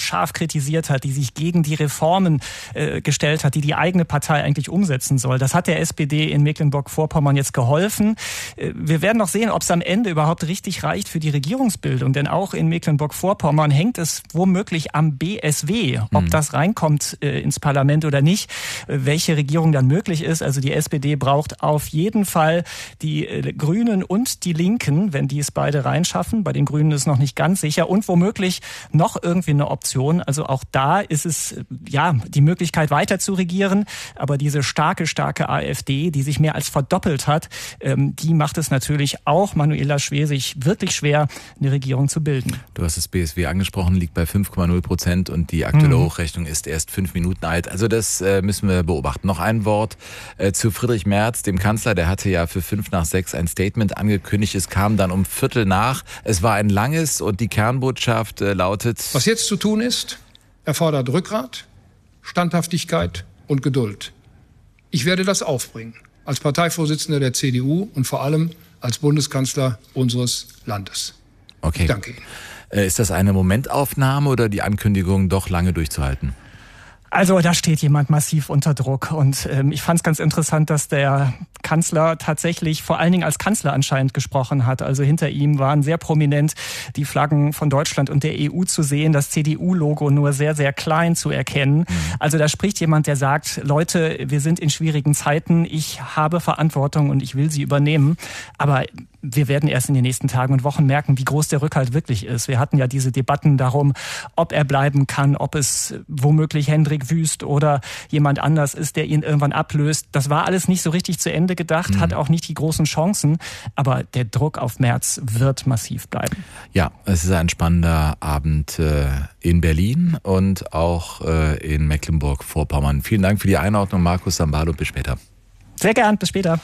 scharf kritisiert hat, die sich gegen die Reformen gestellt hat, die die eigene Partei eigentlich umsetzen soll. Das hat der SPD in Mecklenburg-Vorpommern jetzt geholfen. Wir werden noch sehen, ob es am Ende überhaupt richtig reicht für die Regierungsbildung. Denn auch in Mecklenburg-Vorpommern hängt es womöglich am BSW, ob das reinkommt ins Parlament oder nicht, welche Regierung dann möglich ist. Also die SPD braucht auf jeden Fall die Grünen und die Linken, wenn die es beide reinschaffen. Bei den Grünen ist noch nicht ganz sicher. Und womöglich noch irgendwie eine Option. Also auch da ist es die Möglichkeit weiter zu regieren. Aber diese starke AfD, die sich mehr als verdoppelt hat, die macht es natürlich auch Manuela Schwesig wirklich schwer, eine Regierung zu bilden. Du hast das BSW angesprochen, liegt bei 5,0% und die aktuelle Hochrechnung ist erst 5 Minuten alt. Also das müssen wir beobachten. Noch ein Wort zu Friedrich Merz, dem Kanzler. Der hatte ja für 5:05 ein Statement angekündigt. Es kam dann um 5:15. Es war ein langes und die Kernbotschaft lautet: Was jetzt zu tun ist, erfordert Rückgrat, Standhaftigkeit und Geduld. Ich werde das aufbringen, als Parteivorsitzender der CDU und vor allem als Bundeskanzler unseres Landes. Okay. Ich danke Ihnen. Ist das eine Momentaufnahme oder die Ankündigung doch lange durchzuhalten? Also da steht jemand massiv unter Druck und ich fand es ganz interessant, dass der Kanzler tatsächlich vor allen Dingen als Kanzler anscheinend gesprochen hat. Also hinter ihm waren sehr prominent die Flaggen von Deutschland und der EU zu sehen, das CDU-Logo nur sehr, sehr klein zu erkennen. Also da spricht jemand, der sagt, Leute, wir sind in schwierigen Zeiten, ich habe Verantwortung und ich will sie übernehmen. Aber wir werden erst in den nächsten Tagen und Wochen merken, wie groß der Rückhalt wirklich ist. Wir hatten ja diese Debatten darum, ob er bleiben kann, ob es womöglich Hendrik Wüst oder jemand anders ist, der ihn irgendwann ablöst. Das war alles nicht so richtig zu Ende gedacht, hat auch nicht die großen Chancen. Aber der Druck auf Merz wird massiv bleiben. Ja, es ist ein spannender Abend in Berlin und auch in Mecklenburg-Vorpommern. Vielen Dank für die Einordnung, Markus Sambalo. Bis später. Sehr gern, bis später.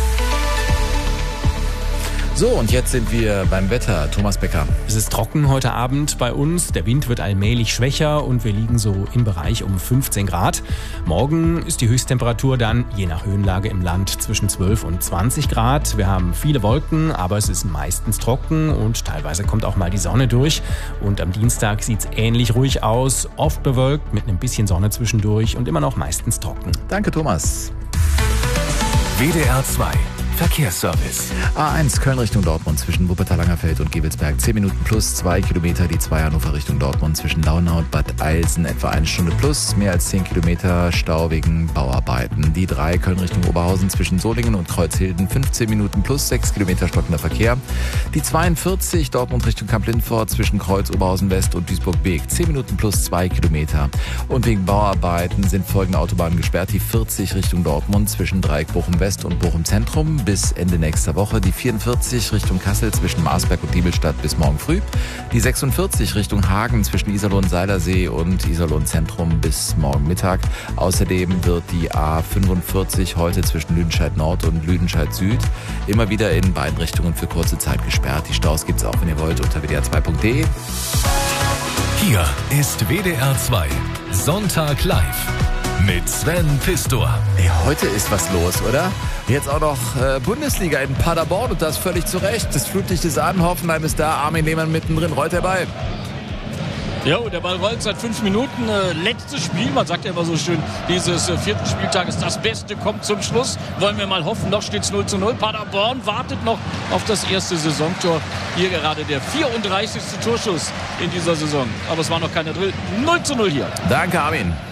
So, und jetzt sind wir beim Wetter. Thomas Becker. Es ist trocken heute Abend bei uns. Der Wind wird allmählich schwächer und wir liegen so im Bereich um 15 Grad. Morgen ist die Höchsttemperatur dann, je nach Höhenlage im Land, zwischen 12 und 20 Grad. Wir haben viele Wolken, aber es ist meistens trocken und teilweise kommt auch mal die Sonne durch. Und am Dienstag sieht es ähnlich ruhig aus, oft bewölkt mit ein bisschen Sonne zwischendurch und immer noch meistens trocken. Danke, Thomas. WDR 2 Verkehrsservice. A1 Köln Richtung Dortmund zwischen Wuppertal-Langerfeld und Gebelsberg 10 Minuten plus 2 Kilometer. Die 2 Hannover Richtung Dortmund zwischen Launau und Bad Eilsen etwa 1 Stunde plus. Mehr als 10 Kilometer Stau wegen Bauarbeiten. Die 3 Köln Richtung Oberhausen zwischen Solingen und Kreuzhilden 15 Minuten plus 6 Kilometer stockender Verkehr. Die 42 Dortmund Richtung Kamp-Lindfort zwischen Kreuz Oberhausen West und Duisburg-Beek 10 Minuten plus 2 Kilometer. Und wegen Bauarbeiten sind folgende Autobahnen gesperrt. Die 40 Richtung Dortmund zwischen Dreieck Bochum West und Bochum Zentrum bis Ende nächster Woche. Die 44 Richtung Kassel zwischen Marsberg und Diebelstadt bis morgen früh. Die 46 Richtung Hagen zwischen Iserlohn Seilersee und Iserlohn Zentrum bis morgen Mittag. Außerdem wird die A45 heute zwischen Lüdenscheid Nord und Lüdenscheid Süd immer wieder in beiden Richtungen für kurze Zeit gesperrt. Die Staus gibt es auch, wenn ihr wollt, unter wdr2.de. Hier ist WDR 2 Sonntag live mit Sven Pistor. Hey, heute ist was los, oder? Jetzt auch noch Bundesliga in Paderborn und das völlig zu Recht. Das Flutlicht ist an, Hoffenheim ist da, Armin Lehmann mittendrin, rollt der Ball. Jo, der Ball rollt seit 5 Minuten. Letztes Spiel, man sagt ja immer so schön, dieses 4. Spieltages, das Beste kommt zum Schluss. Wollen wir mal hoffen, noch steht es 0:0. Paderborn wartet noch auf das erste Saisontor. Hier gerade der 34. Torschuss in dieser Saison. Aber es war noch keiner drin. 0:0 hier. Danke, Armin.